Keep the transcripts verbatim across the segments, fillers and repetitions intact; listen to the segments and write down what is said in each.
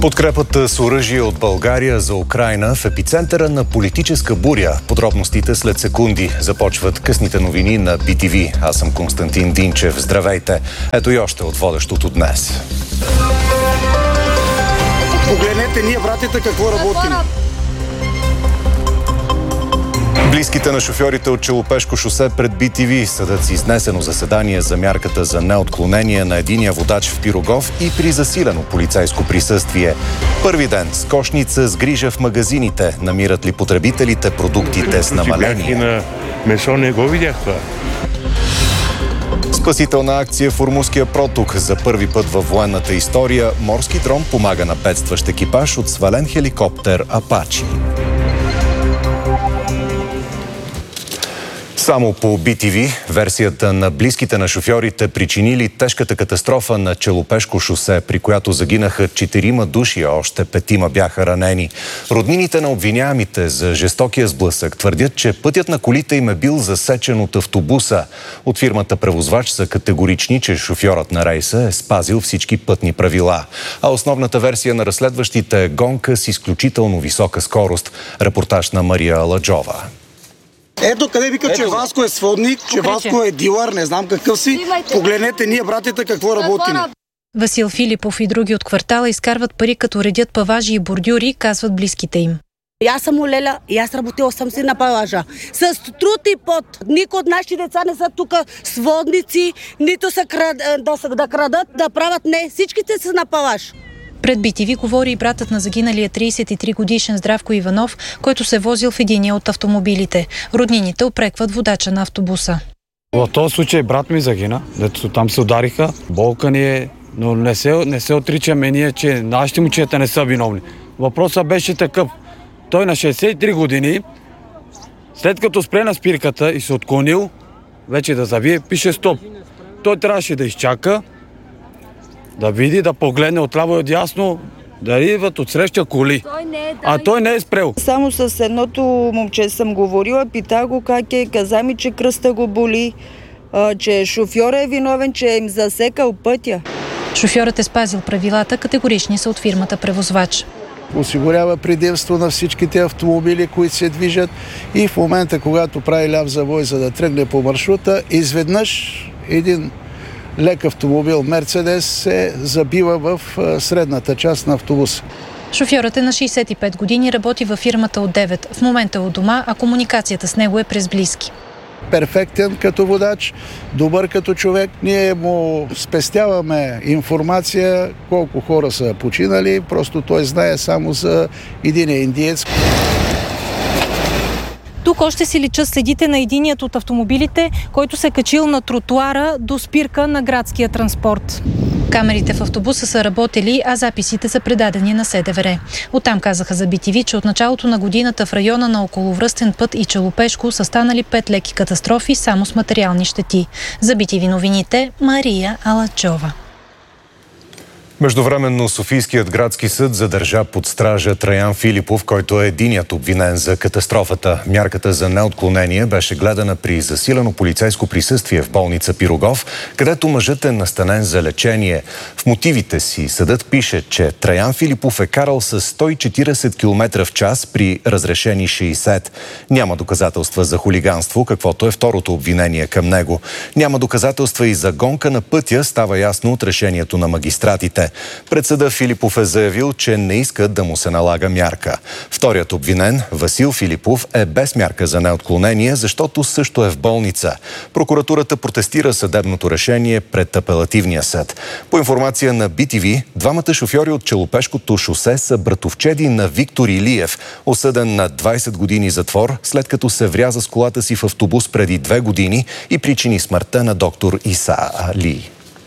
Подкрепата с оръжие от България за Украйна в епицентъра на политическа буря. Подробностите след секунди. Започват късните новини на Би Ти Ви. Аз съм Константин Динчев. Здравейте! Ето и още от водещото днес. Погледнете ние, братята, какво работим. Близките на шофьорите от Челопешко шосе пред Би Ти Ви съдът с изнесено заседание за мярката за неотклонение на единия водач в Пирогов и при засилено полицейско присъствие. Първи ден с кошница с грижа в магазините. Намират ли потребителите продуктите с намаление? На месо не го видях това. Спасителна акция в Ормузския проток. За първи път във военната история морски дрон помага на бедстващ екипаж от свален хеликоптер Апачи. Само по Би Ти Ви, версията на близките на шофьорите причинили тежката катастрофа на Челопешко шосе, при която загинаха четирима души, а още петима бяха ранени. Роднините на обвиняемите за жестокия сблъсък твърдят, че пътят на колите им е бил засечен от автобуса. От фирмата превозвач са категорични, че шофьорът на рейса е спазил всички пътни правила. А основната версия на разследващите е гонка с изключително висока скорост. Репортаж на Мария Аладжова. Ето къде вика, Ето, че Васко е сводник, че Васко е дилър, не знам какъв си. Погледнете ние, братята, какво работим. Васил Филипов и други от квартала изкарват пари, като редят паважи и бордюри, казват близките им. Аз съм олеля и аз работила съм си на паважа. С труд и пот. Никой от нашите деца не са тук сводници, нито са крад, да, да крадат, да правят. Не, всичките са на паваж. Пред Би Ти Ви говори и братът на загиналия тридесет и три годишен Здравко Иванов, който се возил в единия от автомобилите. Роднините упрекват водача на автобуса. В този случай брат ми загина, дето там се удариха. Болка ни е, но не се, не се отричаме ние, че нашите момчета не са виновни. Въпросът беше такъв. Той на шейсет и три години, след като спре на спирката и се отклонил, вече да завие, пише стоп. Той трябваше да изчака, да види, да погледне отляво и отдясно, да идват отсреща коли. Той не е, а той не е спрел. Само с едното момче съм говорила, питах го как е, каза ми, че кръста го боли, а, че шофьорът е виновен, че им засекал пътя. Шофьорът е спазил правилата, категорични са от фирмата превозвач. Осигурява предимство на всичките автомобили, които се движат, и в момента, когато прави ляв завой, за да тръгне по маршрута, изведнъж един лек автомобил Мерцедес се забива в средната част на автобуса. Шофьорът е на шейсет и пет години, работи във фирмата от девет. В момента е у дома, а комуникацията с него е през близки. Перфектен като водач, добър като човек. Ние му спестяваме информация колко хора са починали, просто той знае само за един индиец. Тук още си личат следите на единият от автомобилите, който се качил на тротуара до спирка на градския транспорт. Камерите в автобуса са работели, а записите са предадени на Се Де Ве Ре. Оттам казаха за Би Ти Ви, че от началото на годината в района на околовръстен път и Челопешко са станали пет леки катастрофи само с материални щети. За Би Ти Ви новините Мария Аладжова. Междувременно Софийският градски съд задържа под стража Траян Филипов, който е единият обвинен за катастрофата. Мярката за неотклонение беше гледана при засилено полицейско присъствие в болница Пирогов, където мъжът е настанен за лечение. В мотивите си съдът пише, че Траян Филипов е карал с сто и четиридесет километра в час при разрешени шейсет. Няма доказателства за хулиганство, каквото е второто обвинение към него. Няма доказателства и за гонка на пътя, става ясно от решението на магистратите. Пред съда Филипов е заявил, че не искат да му се налага мярка. Вторият обвинен, Васил Филипов, е без мярка за неотклонение, защото също е в болница. Прокуратурата протестира съдебното решение пред апелативния съд. По информация на Би Ти Ви, двамата шофьори от Челопешкото шосе са братовчеди на Виктор Илиев, осъден на двадесет години затвор, след като се вряза с колата си в автобус преди две години и причини смъртта на доктор Иса Али.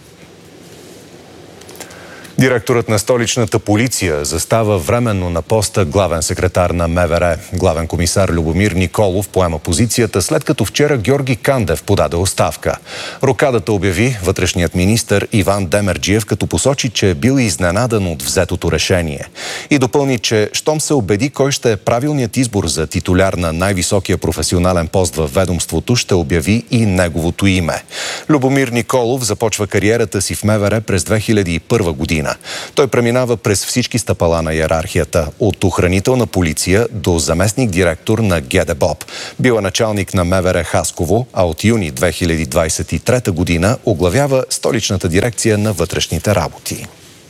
Директорът на столичната полиция застава временно на поста главен секретар на Ем Вэ Ре. Главен комисар Любомир Николов поема позицията, след като вчера Георги Кандев подаде оставка. Рокадата обяви вътрешният министър Иван Демерджиев, като посочи, че е бил изненадан от взетото решение. И допълни, че щом се убеди кой ще е правилният избор за титуляр на най-високия професионален пост във ведомството, ще обяви и неговото име. Любомир Николов започва кариерата си в Ем Вэ Ре през две хиляди и първа година. година. Той преминава през всички стъпала на иерархията, от охранителна полиция до заместник-директор на ГДБОП. Бил е началник на МВР Хасково, а от юни две хиляди двадесет и трета година оглавява столичната дирекция на вътрешните работи.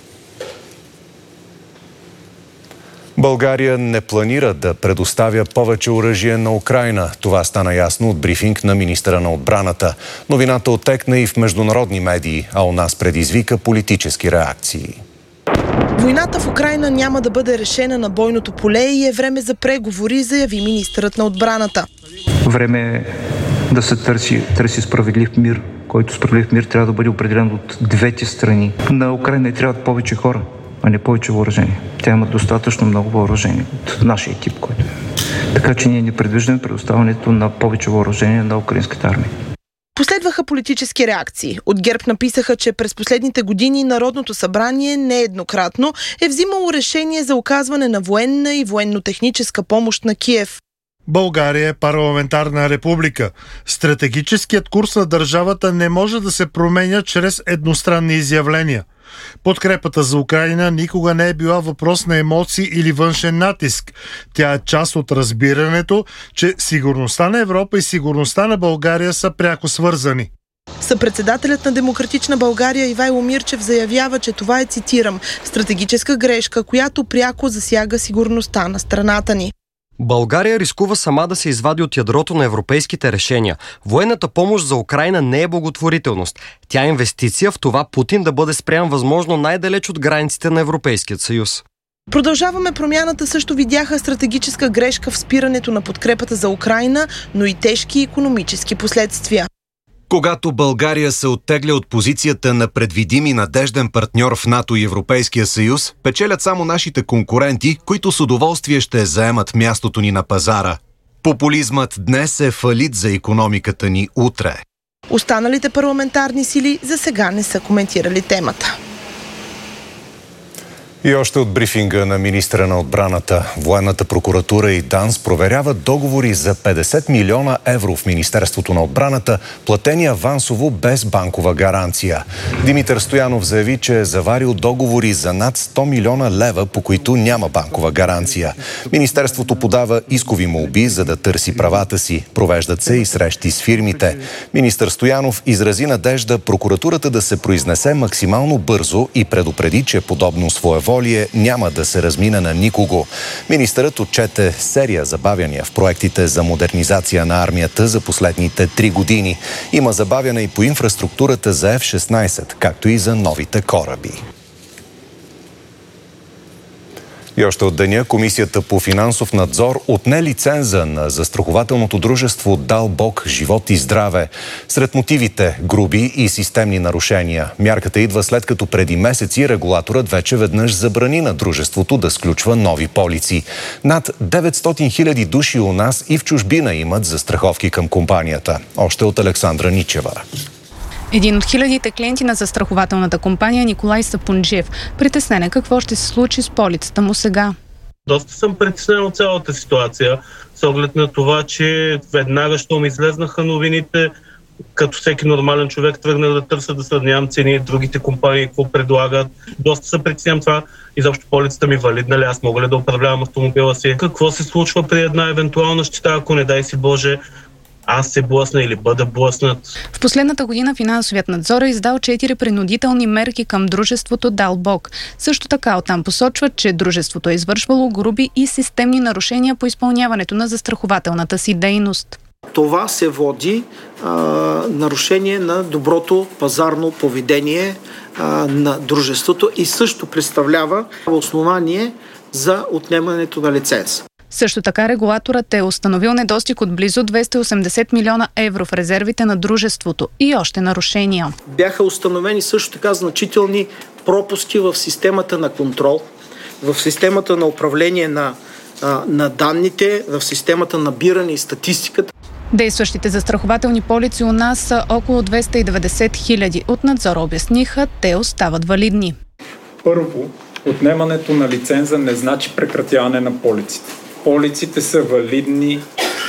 България не планира да предоставя повече оръжие на Украйна. Това стана ясно от брифинг на министъра на отбраната. Новината оттекна и в международни медии, а у нас предизвика политически реакции. Войната в Украйна няма да бъде решена на бойното поле и е време за преговори, заяви министърът на отбраната. Време е да се търси, търси справедлив мир, който справедлив мир трябва да бъде определен от двете страни. На Украйна трябват повече хора, а не повече въоръжение. Тя има достатъчно много въоръжение от нашия екип, който е. Така че ние не предвиждаме предоставянето на повече въоръжение на украинската армия. Последваха политически реакции. От ГЕРБ написаха, че през последните години Народното събрание нееднократно е взимало решение за оказване на военна и военно-техническа помощ на Киев. България е парламентарна република. Стратегическият курс на държавата не може да се променя чрез едностранни изявления. Подкрепата за Украйна никога не е била въпрос на емоции или външен натиск. Тя е част от разбирането, че сигурността на Европа и сигурността на България са пряко свързани. Съпредседателят на Демократична България Ивайло Мирчев заявява, че това е, цитирам, стратегическа грешка, която пряко засяга сигурността на страната ни. България рискува сама да се извади от ядрото на европейските решения. Военната помощ за Украйна не е благотворителност. Тя е инвестиция в това Путин да бъде спрян възможно най-далеч от границите на Европейския съюз. Продължаваме промяната също видяха стратегическа грешка в спирането на подкрепата за Украйна, но и тежки икономически последствия. Когато България се оттегля от позицията на предвидим и надежден партньор в НАТО и Европейския съюз, печелят само нашите конкуренти, които с удоволствие ще заемат мястото ни на пазара. Популизмът днес е фалит за икономиката ни утре. Останалите парламентарни сили за сега не са коментирали темата. И още от брифинга на министра на отбраната. Военната прокуратура и ДАНС проверяват договори за петдесет милиона евро в Министерството на отбраната, платени авансово без банкова гаранция. Димитър Стоянов заяви, че е заварил договори за над сто милиона лева, по които няма банкова гаранция. Министерството подава искови молби, за да търси правата си. Провеждат се и срещи с фирмите. Министър Стоянов изрази надежда прокуратурата да се произнесе максимално бързо и предупреди, че подобно своеволие няма да се размина на никого. Министърът отчете серия забавяния в проектите за модернизация на армията за последните три години. Има забавяне и по инфраструктурата за Еф шестнадесет, както и за новите кораби. И още от деня Комисията по финансов надзор отне лиценза на застрахователното дружество Далбок Живот и здраве. Сред мотивите – груби и системни нарушения. Мярката идва след като преди месеци регулаторът вече веднъж забрани на дружеството да сключва нови полици. Над деветстотин хиляди души у нас и в чужбина имат застраховки към компанията. Още от Александра Ничева. Един от хилядите клиенти на застрахователната компания Николай Сапунджиев притеснен е какво ще се случи с полицата му сега. Доста съм притеснен от цялата ситуация, с оглед на това, че веднага, щом излезнаха новините, като всеки нормален човек тръгна да търся да сравнявам цени, другите компании какво предлагат. Доста се притеснявам това. Изобщо полицата ми валидна ли, аз мога ли да управлявам автомобила си? Какво се случва при една евентуална щета, ако не дай си Боже, аз се блъсна или бъда блъснат. В последната година финансовият надзор е издал четири принудителни мерки към дружеството Далбок. Също така оттам посочват, че дружеството е извършвало груби и системни нарушения по изпълняването на застрахователната си дейност. Това се води а, нарушение на доброто пазарно поведение а, на дружеството и също представлява основание за отнемането на лиценз. Също така регулаторът е установил недостиг от близо двеста и осемдесет милиона евро в резервите на дружеството и още нарушения. Бяха установени също така значителни пропуски в системата на контрол, в системата на управление на, на данните, в системата на набиране и статистиката. Действащите застрахователни полици у нас са около двеста и деветдесет хиляди. От надзора обясниха, те остават валидни. Първо, отнемането на лиценза не значи прекратяване на полиците. Полиците са валидни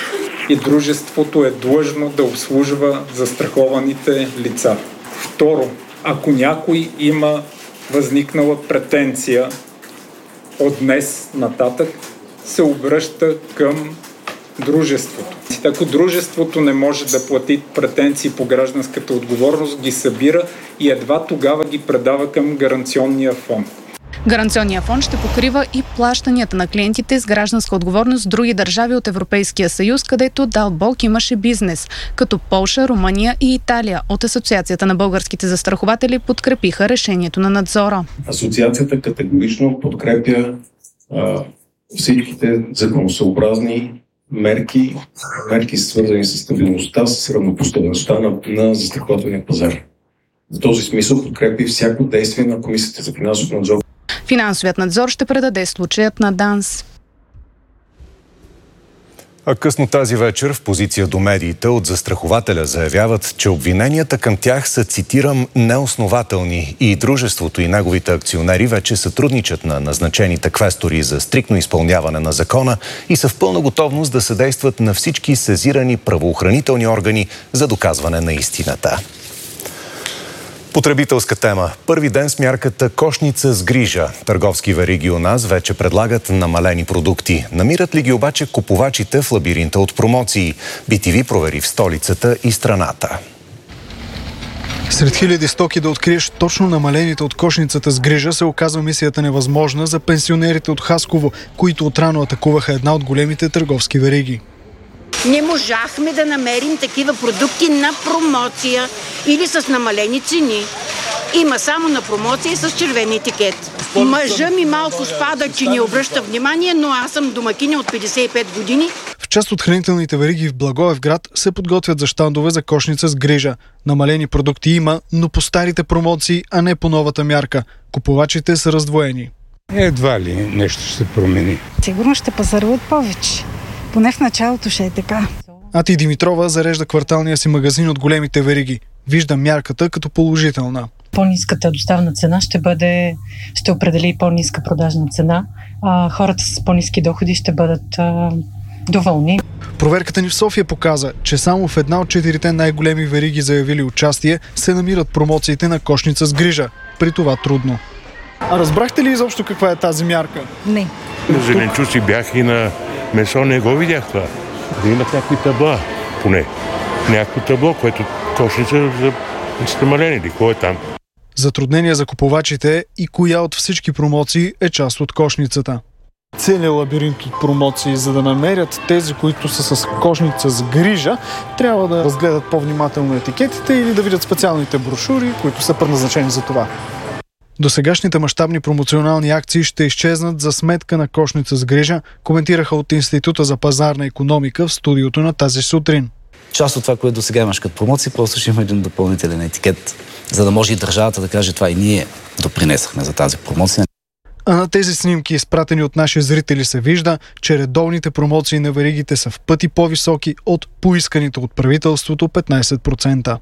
и дружеството е длъжно да обслужва застрахованите лица. Второ, ако някой има възникнала претенция от днес нататък се обръща към дружеството. Ако дружеството не може да плати претенции по гражданската отговорност, ги събира и едва тогава ги предава към гаранционния фонд. Гаранционният фонд ще покрива и плащанията на клиентите с гражданска отговорност в други държави от Европейския съюз, където Дълбок имаше бизнес, като Полша, Румъния и Италия. От Асоциацията на българските застрахователи подкрепиха решението на надзора. Асоциацията категорично подкрепя а, всичките законосъобразни мерки, мерки свързани с стабилността, с равнопоставеността на, на застрахователния пазар. В този смисъл подкрепи всяко действие на Комисията за финансов надзор. Финансовият надзор ще предаде случаят на ДАНС. А късно тази вечер в позиция до медиите от застрахователя заявяват, че обвиненията към тях са, цитирам, неоснователни и дружеството и неговите акционери вече сътрудничат на назначените квестори за стриктно изпълняване на закона и са в пълна готовност да съдействат на всички сезирани правоохранителни органи за доказване на истината. Потребителска тема. Първи ден с мярката Кошница с грижа. Търговски вериги у нас вече предлагат намалени продукти. Намират ли ги обаче купувачите в лабиринта от промоции? би ти ви провери в столицата и страната. Сред хиляди стоки да откриеш точно намалените от кошницата с грижа се оказва мисията невъзможна за пенсионерите от Хасково, които отрано атакуваха една от големите търговски вериги. Не можахме да намерим такива продукти на промоция или с намалени цени. Има само на промоция и с червен етикет. Мъжа ми малко спада, че не обръща внимание, но аз съм домакиня от петдесет и пет години. В част от хранителните вериги в Благоевград се подготвят за щандове за кошница с грижа. Намалени продукти има, но по старите промоции, а не по новата мярка. Купувачите са раздвоени. Едва ли нещо ще се промени. Сигурно ще пазаруват повече. Поне в началото ще е така. Ати Димитрова зарежда кварталния си магазин от големите вериги. Вижда мярката като положителна. По-ниската доставна цена ще бъде, ще определи по-ниска продажна цена. А хората с по-ниски доходи ще бъдат а, доволни. Проверката ни в София показа, че само в една от четирите най-големи вериги заявили участие се намират промоциите на кошница с грижа. При това трудно. А разбрахте ли изобщо каква е тази мярка? Не. На зеленчуци бях и на месо не го видях това. Да имат някакви табла, поне. Някакво табло, което кошница за намалени или кой е там. Затруднение за купувачите и коя от всички промоции е част от кошницата. Целият лабиринт от промоции, за да намерят тези, които са с кошница с грижа, трябва да разгледат по-внимателно етикетите или да видят специалните брошури, които са предназначени за това. Досегашните мащабни промоционални акции ще изчезнат за сметка на кошница с грижа, коментираха от Института за пазарна икономика в студиото на тази сутрин. Част от това, което до сега имаш като промоция, просто ще има един допълнителен етикет, за да може и държавата да каже това и ние допринесахме за тази промоция. А на тези снимки, изпратени от наши зрители, се вижда, че редовните промоции на веригите са в пъти по-високи от поисканите от правителството петнайсет процента.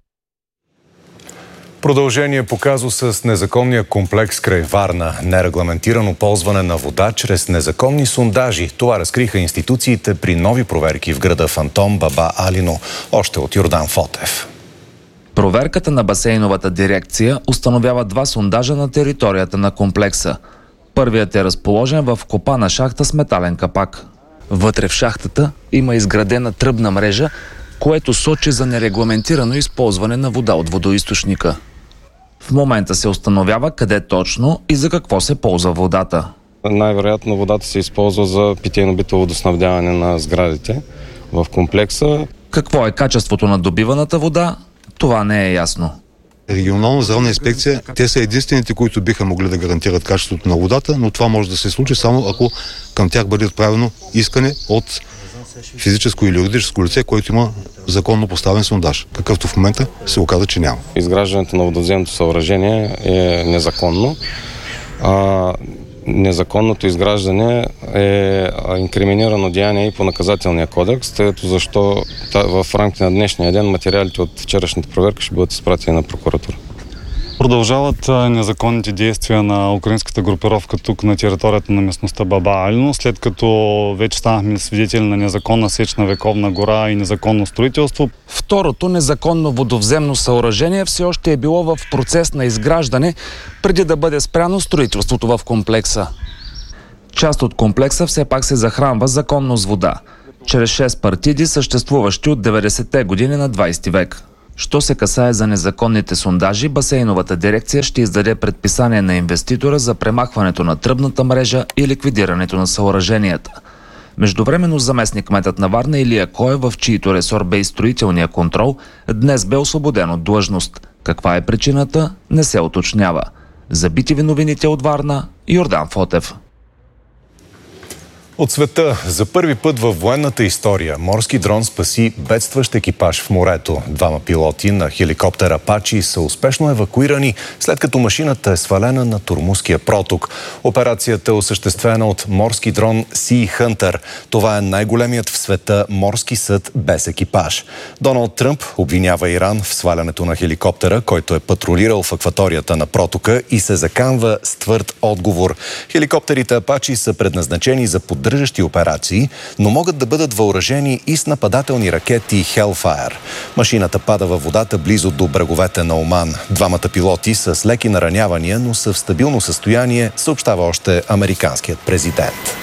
Продължение по казуса с незаконния комплекс край Варна. Нерегламентирано ползване на вода чрез незаконни сондажи. Това разкриха институциите при нови проверки в града Фантом, Баба Алино. Още от Йордан Фотев. Проверката на басейновата дирекция установява два сондажа на територията на комплекса. Първият е разположен в копана шахта с метален капак. Вътре в шахтата има изградена тръбна мрежа, което сочи за нерегламентирано използване на вода от водоизточника. В момента се установява къде точно и за какво се ползва водата. Най-вероятно водата се използва за питейно-битово водоснабдяване на сградите в комплекса. Какво е качеството на добиваната вода? Това не е ясно. Регионална здравна инспекция, те са единствените, които биха могли да гарантират качеството на водата, но това може да се случи само ако към тях бъде отправено искане от физическо или юридическо лице, което има законно поставен сондаж, какъвто в момента се оказа, че няма. Изграждането на водовземното съоръжение е незаконно. А, незаконното изграждане е инкриминирано деяние и по наказателния кодекс, тъйто защо в рамките на днешния ден материалите от вчерашната проверка ще бъдат изпратени на прокуратура. Продължават незаконните действия на украинската групировка тук на територията на местността Баба Алино, след като вече станахме свидетели на незаконна сеч на Вековна гора и незаконно строителство. Второто незаконно водовземно съоръжение все още е било в процес на изграждане, преди да бъде спряно строителството в комплекса. Част от комплекса все пак се захранва законно с вода, чрез шест партиди, съществуващи от деветдесетте години на двадесети век. Що се касае за незаконните сондажи, басейновата дирекция ще издаде предписание на инвеститора за премахването на тръбната мрежа и ликвидирането на съоръженията. Междувременно заместник-кметът на Варна Илия Коев, в чието ресор бе и строителния контрол, днес бе освободен от длъжност. Каква е причината, не се уточнява. За би ти ви новините от Варна, Йордан Фотев. От света за първи път във военната история морски дрон спаси бедстващ екипаж в морето. Двама пилоти на хеликоптер Апачи са успешно евакуирани, след като машината е свалена на Тормузския проток. Операцията е осъществена от морски дрон Sea Hunter. Това е най-големият в света морски съд без екипаж. Доналд Тръмп обвинява Иран в свалянето на хеликоптера, който е патрулирал в акваторията на протока, и се заканва с твърд отговор. Хеликоптерите Апачи са предназначени за поддържане поддържащи операции, но могат да бъдат въоръжени и с нападателни ракети Hellfire. Машината пада във водата близо до бреговете на Оман. Двамата пилоти са с леки наранявания, но са в стабилно състояние, съобщава още американският президент.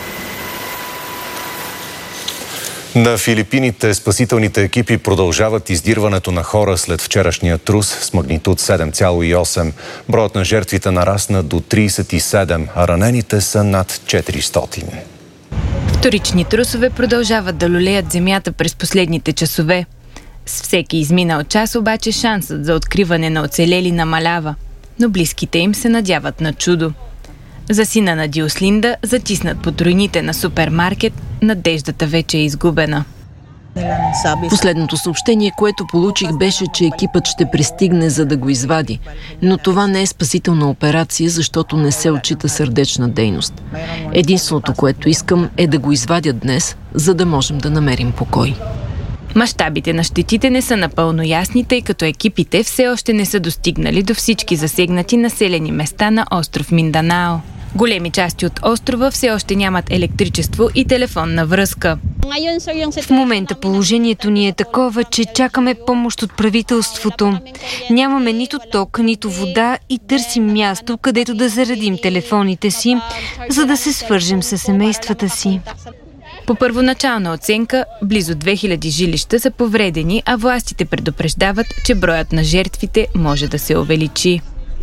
На Филипините спасителните екипи продължават издирването на хора след вчерашния трус с магнитуд седем цяло и осем. Броят на жертвите нарасна до тридесет и седем, а ранените са над четиристотин. Вторични трусове продължават да люлеят земята през последните часове. С всеки изминал час обаче шансът за откриване на оцелели намалява, но близките им се надяват на чудо. За сина на Диослинда, затиснат под руините на супермаркет, надеждата вече е изгубена. Последното съобщение, което получих, беше, че екипът ще пристигне, за да го извади. Но това не е спасителна операция, защото не се отчита сърдечна дейност. Единственото, което искам, е да го извадят днес, за да можем да намерим покой. Мащабите на щетите не са напълно ясни, тъй като екипите все още не са достигнали до всички засегнати населени места на остров Минданао. Големи части от острова все още нямат електричество и телефонна връзка. В момента положението ни е такова, че чакаме помощ от правителството. Нямаме нито ток, нито вода и търсим място, където да заредим телефоните си, за да се свържем с семействата си. По първоначална оценка, близо две хиляди жилища са повредени, а властите предупреждават, че броят на жертвите може да се увеличи.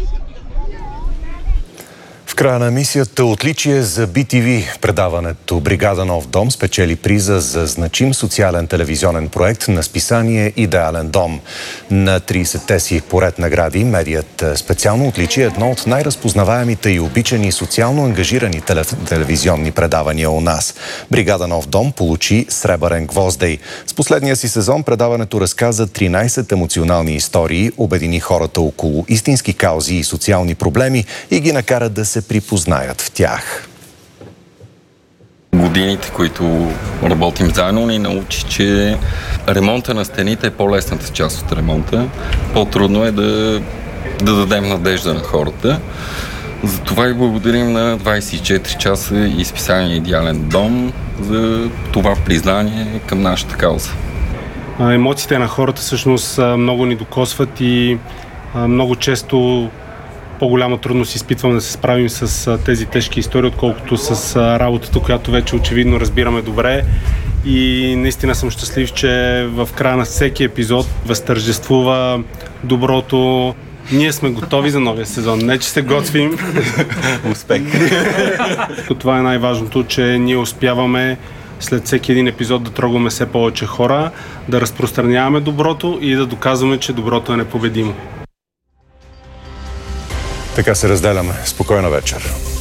В края на емисията отличие за би ти ви. Предаването "Бригада Нов дом" спечели приза за значим социален телевизионен проект на списание "Идеален дом". На тридесетте си поред награди медият специално отличи едно от най-разпознаваемите и обичани социално ангажирани телевизионни предавания у нас. "Бригада Нов дом" получи Сребърен гвоздей. С последния си сезон предаването разказа тринадесет емоционални истории, обедини хората около истински каузи и социални проблеми и ги накара да се припознаят в тях. Годините, които работим заедно, ни научи, че ремонта на стените е по-лесната част от ремонта. По-трудно е да, да дадем надежда на хората. Затова и благодарим на двадесет и четири часа и списание "Идеален дом" за това признание към нашата кауза. Емоциите на хората всъщност много ни докосват и много често по-голяма трудност изпитваме да се справим с тези тежки истории, отколкото с работата, която вече очевидно разбираме добре. И наистина съм щастлив, че в края на всеки епизод възтържествува доброто. Ние сме готови за новия сезон. Не, че се готвим. Успех! Това е най-важното, че ние успяваме след всеки един епизод да трогваме все повече хора, да разпространяваме доброто и да доказваме, че доброто е непобедимо. Така се разделяме. Спокойна вечер.